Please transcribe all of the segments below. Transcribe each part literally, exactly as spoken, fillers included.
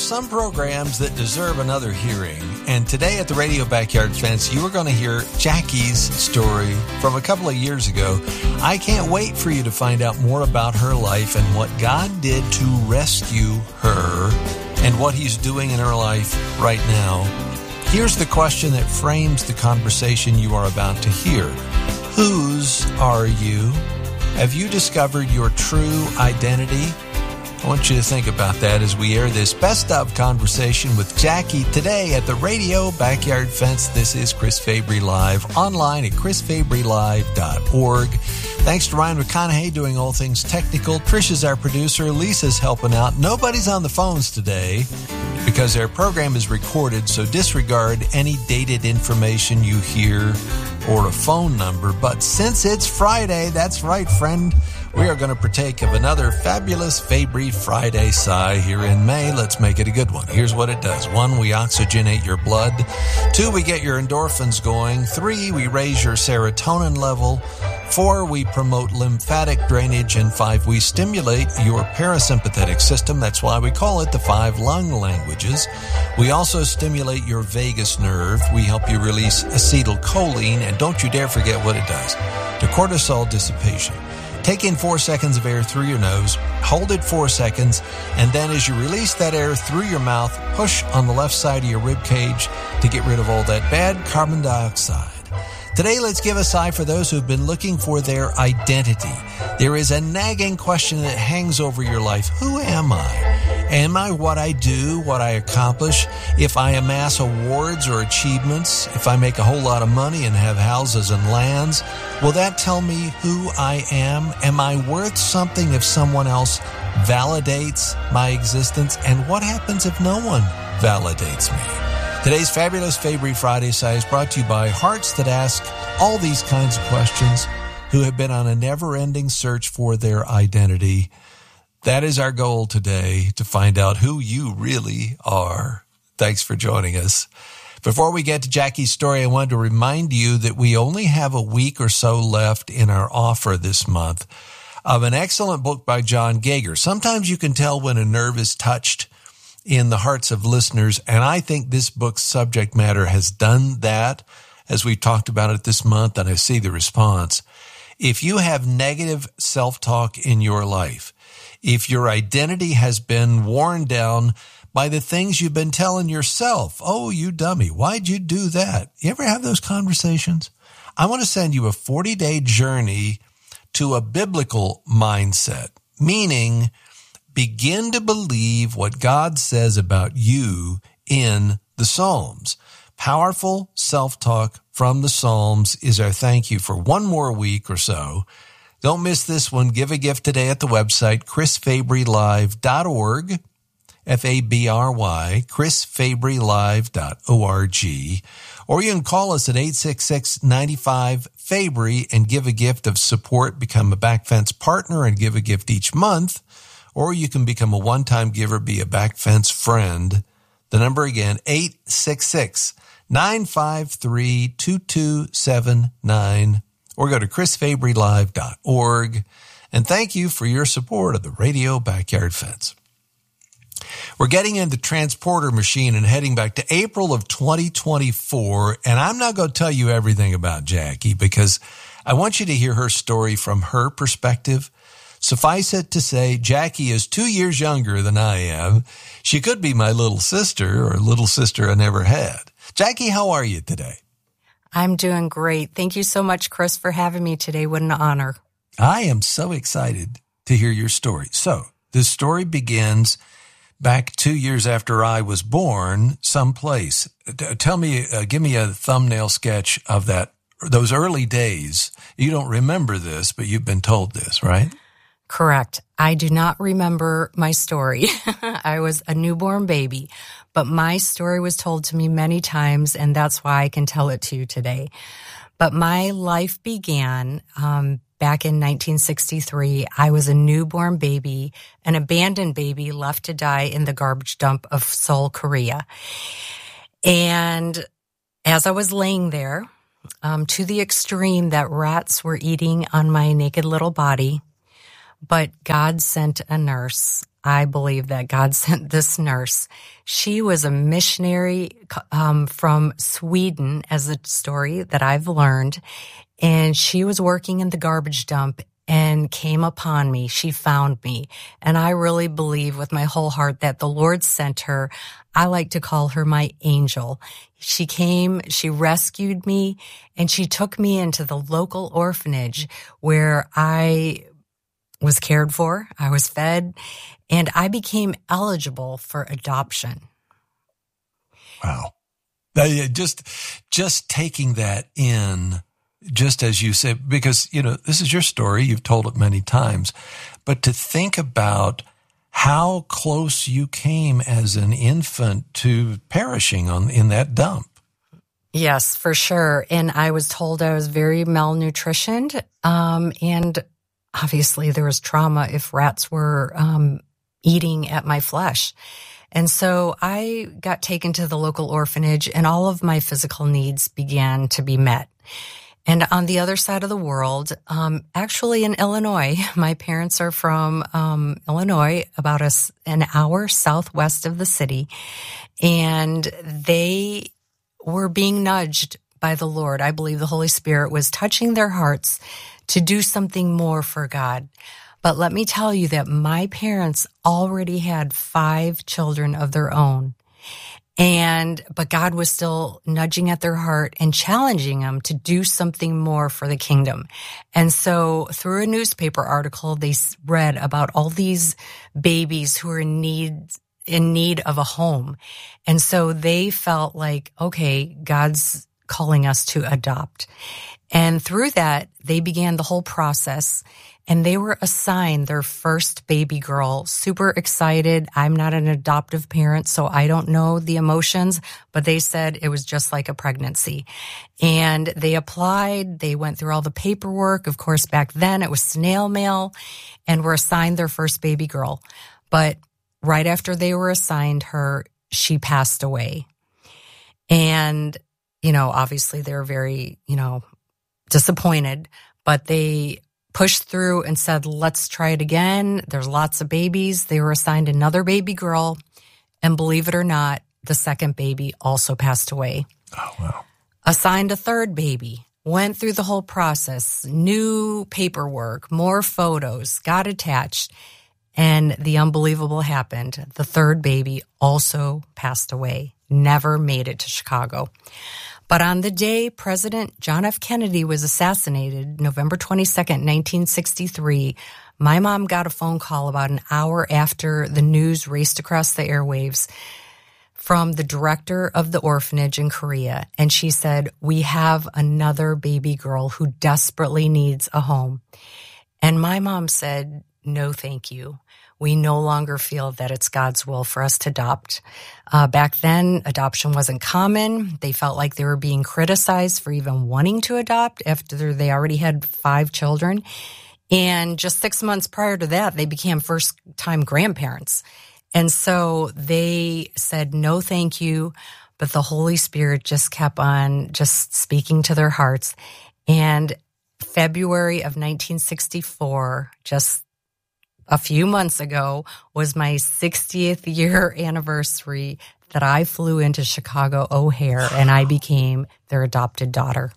some programs that deserve another hearing, and today at the Radio Backyard Fence, you are going to hear Jackie's story from a couple of years ago. I can't wait for you to find out more about her life and what God did to rescue her and what He's doing in her life right now. Here's the question that frames the conversation you are about to hear. Whose are you? Have you discovered your true identity? I want you to think about that as we air this best of conversation with Jackie today at the Radio Backyard Fence. This is Chris Fabry Live, online at chris fabry live dot org. Thanks to Ryan McConaughey doing all things technical. Trish is our producer. Lisa's helping out. Nobody's on the phones today because our program is recorded, so disregard any dated information you hear or a phone number. But since it's Friday, that's right, friend, we are going to partake of another fabulous Fabry Friday sigh here in May. Let's make it a good one. Here's what it does. One, we oxygenate your blood. Two, we get your endorphins going. Three, we raise your serotonin level. Four, we promote lymphatic drainage. And five, we stimulate your parasympathetic system. That's why we call it the five lung languages. We also stimulate your vagus nerve. We help you release acetylcholine. And don't you dare forget what it does to cortisol dissipation. Take in four seconds of air through your nose, hold it four seconds, and then as you release that air through your mouth, push on the left side of your rib cage to get rid of all that bad carbon dioxide. Today, let's give a sigh for those who've been looking for their identity. There is a nagging question that hangs over your life. Who am I? Am I what I do, what I accomplish? If I amass awards or achievements, if I make a whole lot of money and have houses and lands, will that tell me who I am? Am I worth something if someone else validates my existence? And what happens if no one validates me? Today's fabulous Fabry Friday sigh is brought to you by hearts that ask all these kinds of questions, who have been on a never-ending search for their identity. That is our goal today, to find out who you really are. Thanks for joining us. Before we get to Jackie's story, I wanted to remind you that we only have a week or so left in our offer this month of an excellent book by John Gauger. Sometimes you can tell when a nerve is touched in the hearts of listeners, and I think this book's subject matter has done that, as we talked about it this month, and I see the response. If you have negative self-talk in your life, if your identity has been worn down by the things you've been telling yourself, oh, you dummy, why'd you do that? You ever have those conversations? I want to send you a forty-day journey to a biblical mindset, meaning begin to believe what God says about you in the Psalms. Powerful self-talk from the Psalms is our thank you for one more week or so. Don't miss this one. Give a gift today at the website, chris fabry live dot org, F A B R Y, chris fabry live dot org. Or you can call us at eight six six, nine five, Fabry and give a gift of support. Become a Backfence partner and give a gift each month. Or you can become a one-time giver, be a Backfence friend. The number again, eight six six, nine five three, two two seven nine. Or go to chris fabry live dot org. And thank you for your support of the Radio Backyard Fence. We're getting in the transporter machine and heading back to April of twenty twenty-four. And I'm not going to tell you everything about Jackie because I want you to hear her story from her perspective. Suffice it to say, Jackie is two years younger than I am. She could be my little sister or little sister I never had. Jackie, how are you today? I'm doing great. Thank you so much, Chris, for having me today. What an honor. I am so excited to hear your story. So this story begins back two years after I was born someplace. Tell me, uh, give me a thumbnail sketch of that, those early days. You don't remember this, but you've been told this, right? Correct. I do not remember my story. I was a newborn baby, but my story was told to me many times, and that's why I can tell it to you today. But my life began um, back in nineteen sixty-three. I was a newborn baby, an abandoned baby left to die in the garbage dump of Seoul, Korea. And as I was laying there, um, to the extreme that rats were eating on my naked little body, but God sent a nurse I believe that God sent this nurse. She was a missionary um, from Sweden, as a story that I've learned, and she was working in the garbage dump and came upon me. She found me, and I really believe with my whole heart that the Lord sent her. I like to call her my angel. She came, she rescued me, and she took me into the local orphanage where I was cared for, I was fed, and I became eligible for adoption. Wow. Just, just taking that in, just as you said, because, you know, this is your story. You've told it many times, but to think about how close you came as an infant to perishing on in that dump. Yes, for sure. And I was told I was very malnutritioned, um, and obviously there was trauma if rats were um, eating at my flesh. And so I got taken to the local orphanage, and all of my physical needs began to be met. And on the other side of the world, um, actually in Illinois, my parents are from um, Illinois, about a, an hour southwest of the city, and they were being nudged by the Lord. I believe the Holy Spirit was touching their hearts to do something more for God. But let me tell you that my parents already had five children of their own. And, but God was still nudging at their heart and challenging them to do something more for the kingdom. And so through a newspaper article, they read about all these babies who are in need, in need of a home. And so they felt like, okay, God's calling us to adopt. And through that, they began the whole process, and they were assigned their first baby girl. Super excited. I'm not an adoptive parent, so I don't know the emotions, but they said it was just like a pregnancy. And they applied. They went through all the paperwork. Of course, back then it was snail mail, and were assigned their first baby girl. But right after they were assigned her, she passed away. And, you know, obviously they were very, you know, disappointed, but they pushed through and said, let's try it again. There's lots of babies. They were assigned another baby girl, and believe it or not, the second baby also passed away. Oh, wow. Assigned a third baby, went through the whole process, new paperwork, more photos, got attached, and the unbelievable happened. The third baby also passed away, never made it to Chicago. But on the day President John F. Kennedy was assassinated, November twenty-second, nineteen sixty-three, my mom got a phone call about an hour after the news raced across the airwaves from the director of the orphanage in Korea. And she said, we have another baby girl who desperately needs a home. And my mom said, no, thank you. We no longer feel that it's God's will for us to adopt. Uh, back then, adoption wasn't common. They felt like they were being criticized for even wanting to adopt after they already had five children. And just six months prior to that, they became first-time grandparents. And so they said, no, thank you. But the Holy Spirit just kept on just speaking to their hearts. And February of nineteen sixty-four, just a few months ago, was my sixtieth year anniversary that I flew into Chicago O'Hare, and I became their adopted daughter.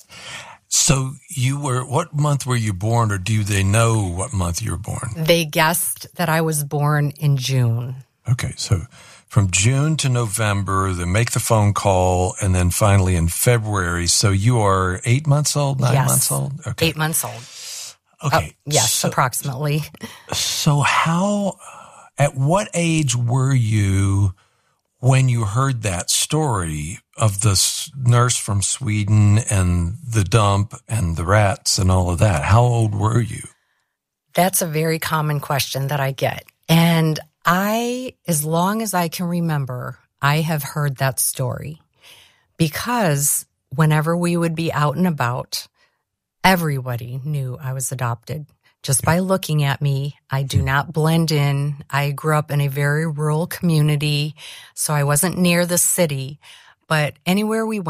So you were, what month were you born, or do they know what month you were born? They guessed that I was born in June. Okay, so from June to November, they make the phone call, and then finally in February. So you are eight months old, nine yes, months old? Okay. Eight months old. Okay. Uh, yes, so, approximately. So how, at what age were you when you heard that story of the nurse from Sweden and the dump and the rats and all of that? How old were you? That's a very common question that I get. And I, as long as I can remember, I have heard that story, because whenever we would be out and about, everybody knew I was adopted. Just by looking at me, I do not blend in. I grew up in a very rural community, so I wasn't near the city. But anywhere we went,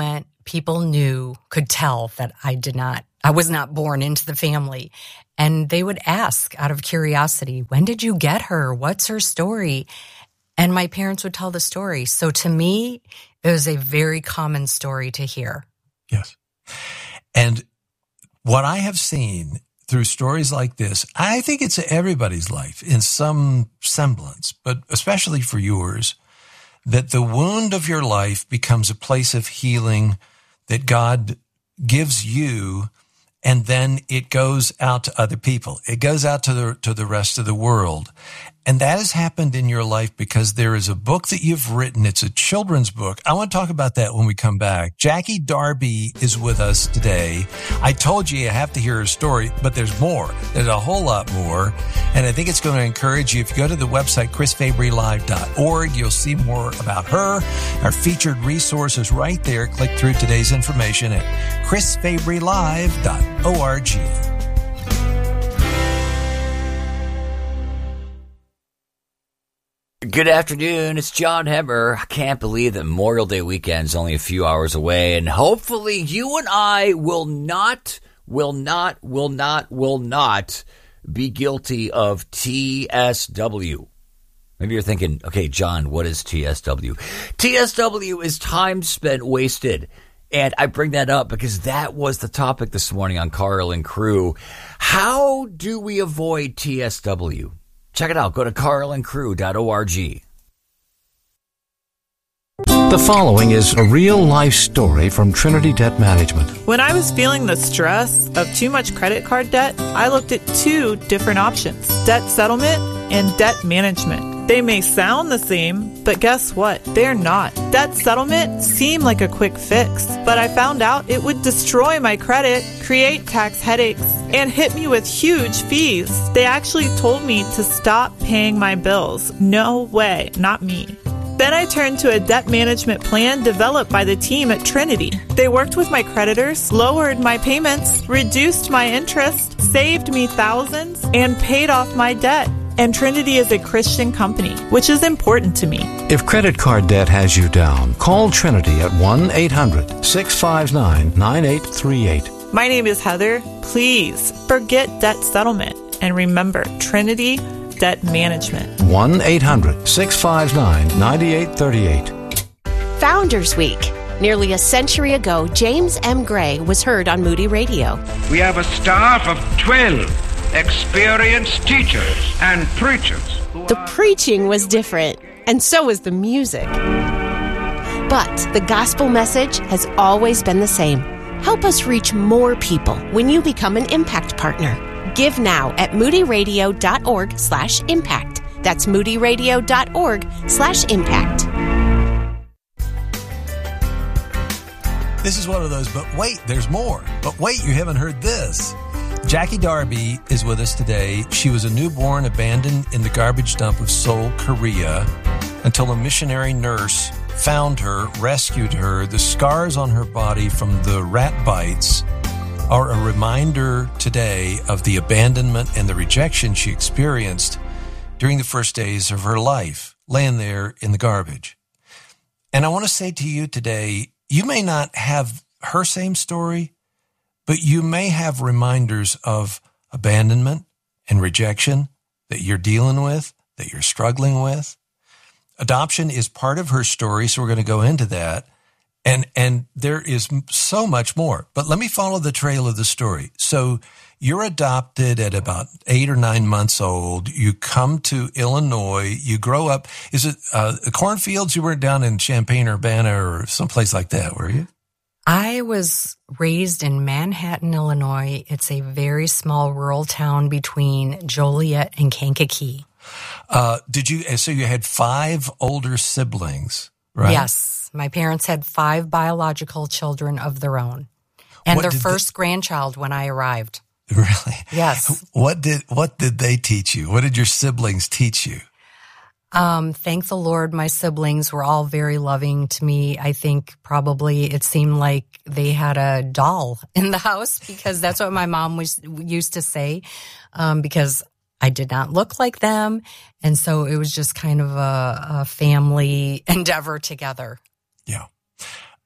people knew, could tell that I did not, I was not born into the family. And they would ask out of curiosity, when did you get her? What's her story? And my parents would tell the story. So to me, it was a very common story to hear. Yes. And what I have seen through stories like this, I think it's everybody's life in some semblance, but especially for yours, that the wound of your life becomes a place of healing that God gives you, and then it goes out to other people. It goes out to the to the rest of the world. And that has happened in your life because there is a book that you've written. It's a children's book. I want to talk about that when we come back. Jackie Darby is with us today. I told you you have to hear her story, but there's more. There's a whole lot more. And I think it's going to encourage you. If you go to the website, chris fabry live dot org, you'll see more about her. Our featured resources right there. Click through today's information at chris fabry live dot org. Good afternoon. It's John Hemmer. I can't believe that Memorial Day weekend is only a few hours away, and hopefully you and I will not, will not, will not, will not be guilty of T S W. Maybe you're thinking, okay, John, what is T S W? T S W is time spent wasted. And I bring that up because that was the topic this morning on Carl and Crew. How do we avoid T S W? Check it out. Go to carl and crew dot org. The following is a real-life story from Trinity Debt Management. When I was feeling the stress of too much credit card debt, I looked at two different options: debt settlement and debt management. They may sound the same, but guess what? They're not. Debt settlement seemed like a quick fix, but I found out it would destroy my credit, create tax headaches, and hit me with huge fees. They actually told me to stop paying my bills. No way, not me. Then I turned to a debt management plan developed by the team at Trinity. They worked with my creditors, lowered my payments, reduced my interest, saved me thousands, and paid off my debt. And Trinity is a Christian company, which is important to me. If credit card debt has you down, call Trinity at one eight hundred six five nine nine eight three eight. My name is Heather. Please forget debt settlement and remember Trinity Debt Management. one eight hundred six five nine nine eight three eight. Founders Week. Nearly a century ago, James M. Gray was heard on Moody Radio. We have a staff of twelve experienced teachers and preachers. The preaching was different, and so was the music. But the gospel message has always been the same. Help us reach more people when you become an Impact Partner. Give now at moodyradio.org slash impact. That's moodyradio.org slash impact. This is one of those, but wait, there's more. But wait, you haven't heard this. Jackie Darby is with us today. She was a newborn abandoned in the garbage dump of Seoul, Korea, until a missionary nurse found her, rescued her. The scars on her body from the rat bites are a reminder today of the abandonment and the rejection she experienced during the first days of her life, laying there in the garbage. And I want to say to you today, you may not have her same story, but you may have reminders of abandonment and rejection that you're dealing with, that you're struggling with. Adoption is part of her story, so we're going to go into that. And and there is so much more. But let me follow the trail of the story. So you're adopted at about eight or nine months old. You come to Illinois. You grow up. Is it uh, cornfields? You weren't down in Champaign-Urbana or someplace like that, were you? I was raised in Manhattan, Illinois. It's a very small rural town between Joliet and Kankakee. Uh, did you, so you had five older siblings, right? Yes. My parents had five biological children of their own. And What their did first they- grandchild when I arrived. Really? Yes. What did, what did they teach you? What did your siblings teach you? Um, thank the Lord, my siblings were all very loving to me. I think probably it seemed like they had a doll in the house because that's what my mom was used to say, um, because I did not look like them. And so it was just kind of a, a family endeavor together. Yeah.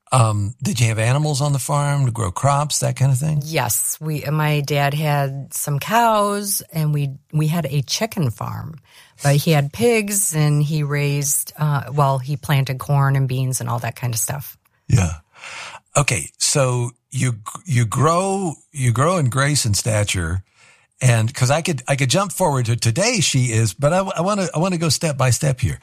Um, did you have animals on the farm to grow crops, that kind of thing? Yes, we. My dad had some cows, and we we had a chicken farm. But he had pigs, and he raised. Uh, well, he planted corn and beans and all that kind of stuff. Yeah. Okay, so you you grow you grow in grace and stature, and because I could I could jump forward to today she is, but I want to I want to go step by step here.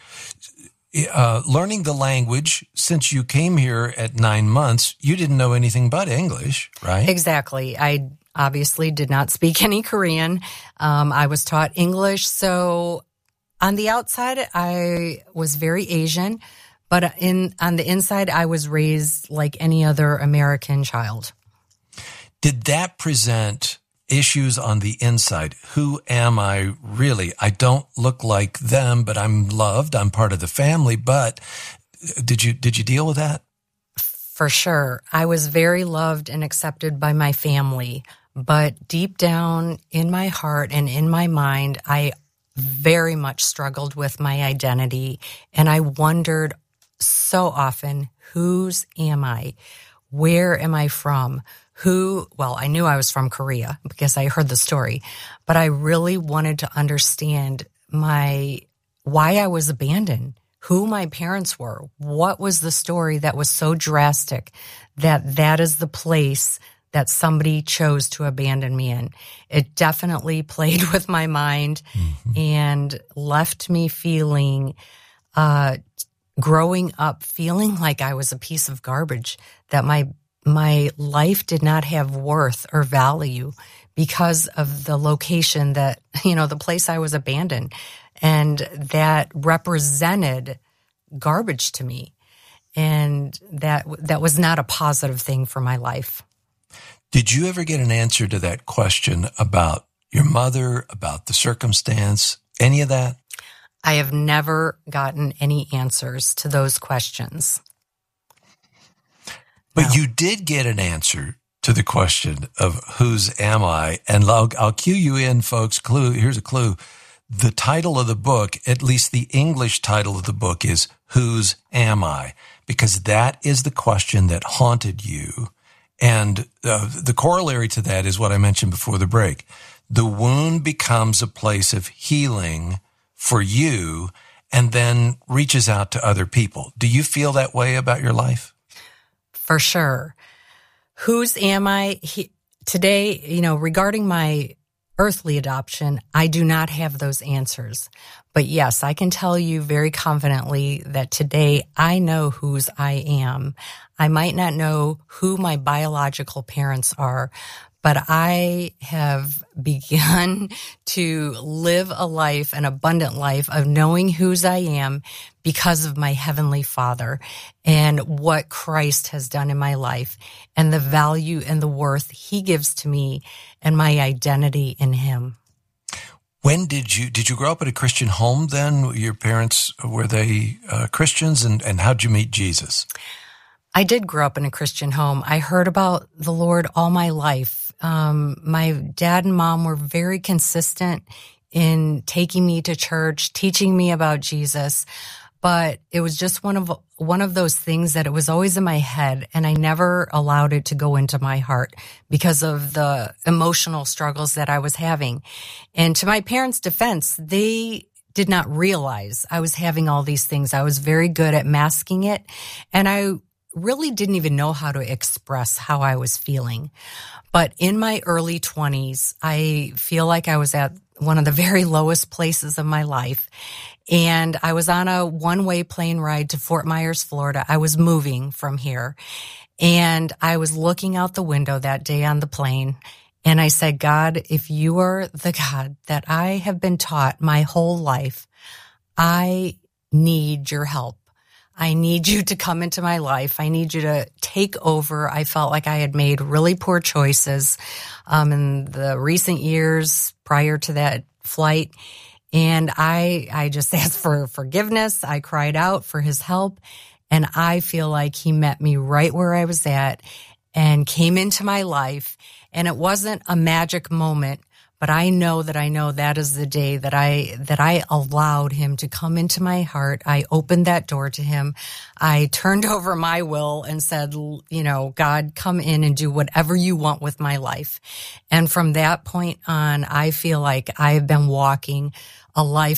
Uh, learning the language, since you came here at nine months, you didn't know anything but English, right? Exactly. I obviously did not speak any Korean. Um, I was taught English. So on the outside, I was very Asian, but in on the inside, I was raised like any other American child. Did that present issues on the inside? Who am I really? I don't look like them, but I'm loved. I'm part of the family. But did you did you deal with that? For sure. I was very loved and accepted by my family. But deep down in my heart and in my mind, I very much struggled with my identity. And I wondered so often, whose am I? Where am I from? Who, well, I knew I was from Korea because I heard the story, but I really wanted to understand my, why I was abandoned, who my parents were, what was the story that was so drastic that that is the place that somebody chose to abandon me in. It definitely played with my mind mm-hmm. and left me feeling, uh, growing up feeling like I was a piece of garbage, that my My life did not have worth or value because of the location that, you know, the place I was abandoned. And that represented garbage to me. And that that was not a positive thing for my life. Did you ever get an answer to that question about your mother, about the circumstance, any of that? I have never gotten any answers to those questions. But no. You did get an answer to the question of whose am I? And I'll, I'll cue you in, folks. Clue. Here's a clue. The title of the book, at least the English title of the book, is Whose Am I? Because that is the question that haunted you. And uh, the corollary to that is what I mentioned before the break. The wound becomes a place of healing for you and then reaches out to other people. Do you feel that way about your life? For sure. Whose am I? He, today, you know, regarding my earthly adoption, I do not have those answers. But yes, I can tell you very confidently that today I know whose I am. I might not know who my biological parents are, but I have begun to live a life, an abundant life of knowing whose I am because of my Heavenly Father and what Christ has done in my life and the value and the worth He gives to me and my identity in Him. When did you, did you grow up in a Christian home then? Your parents, were they uh, Christians, and, and how'd you meet Jesus? I did grow up in a Christian home. I heard about the Lord all my life. Um, my dad and mom were very consistent in taking me to church, teaching me about Jesus. But it was just one of one of those things that it was always in my head, and I never allowed it to go into my heart because of the emotional struggles that I was having. And to my parents' defense, they did not realize I was having all these things. I was very good at masking it, and I really didn't even know how to express how I was feeling. But in my early twenties, I feel like I was at one of the very lowest places of my life. And I was on a one-way plane ride to Fort Myers, Florida. I was moving from here. And I was looking out the window that day on the plane. And I said, God, if you are the God that I have been taught my whole life, I need your help. I need you to come into my life. I need you to take over. I felt like I had made really poor choices um, in the recent years prior to that flight. And I, I just asked for forgiveness. I cried out for his help. And I feel like he met me right where I was at and came into my life. And it wasn't a magic moment, But I know that I know that is the day that I, that I allowed him to come into my heart. I opened that door to him. I turned over my will and said, you know, God, come in and do whatever you want with my life. And from that point on, I feel like I've been walking a life